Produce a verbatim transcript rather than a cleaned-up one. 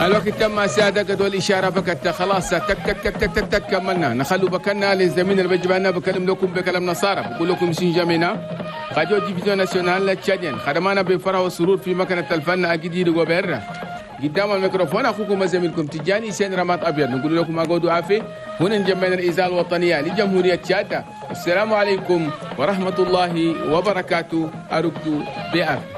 الوقت تم سيادة والإشارة فقط خلاص تك تك تك تك تك تك كملنا نخلو بكنا للزمين اللي بجبنا بكلم لكم بكلام نصارى بقول لكم سنجمنا خاجو ديفيزيون ناسيونال تشادين خدمنا بفرح وسرور في مكان الفن أكيد يدقوا برا قدام الميكروفون أخوكم زميلكم تجاني سين رمات أبيض نقول لكم أقعدوا عافية هنا نجمعنا الإذاعة الوطنية لجمهورية تشاد. السلام عليكم ورحمة الله وبركاته. أرجو بأرض